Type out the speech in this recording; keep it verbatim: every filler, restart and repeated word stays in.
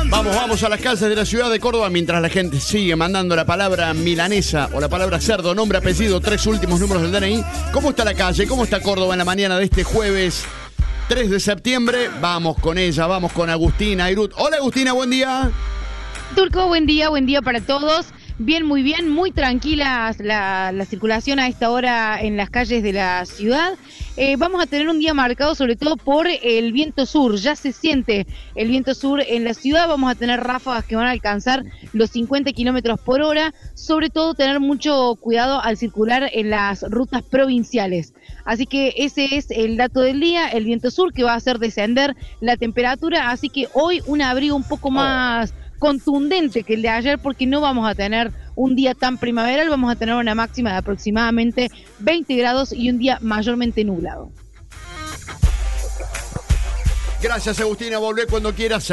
Vamos, vamos a las calles de la ciudad de Córdoba mientras la gente sigue mandando la palabra milanesa o la palabra cerdo, nombre, apellido, tres últimos números del D N I. ¿Cómo está la calle? ¿Cómo está Córdoba en la mañana de este jueves tres de septiembre? Vamos con ella, vamos con Agustina Airut. Hola Agustina, buen día. Turco, buen día, buen día para todos. Bien, muy bien, muy tranquila la, la circulación a esta hora en las calles de la ciudad. Eh, vamos a tener un día marcado sobre todo por el viento sur, ya se siente el viento sur en la ciudad, vamos a tener ráfagas que van a alcanzar los cincuenta kilómetros por hora, sobre todo tener mucho cuidado al circular en las rutas provinciales. Así que ese es el dato del día, el viento sur que va a hacer descender la temperatura, así que hoy un abrigo un poco más contundente que el de ayer porque no vamos a tener un día tan primaveral, vamos a tener una máxima de aproximadamente veinte grados y un día mayormente nublado. Gracias Agustina, volvé cuando quieras.